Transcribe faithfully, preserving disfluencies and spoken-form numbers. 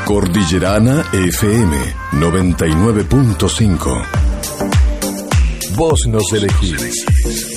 Cordillerana F M noventa y nueve punto cinco. Vos nos elegís.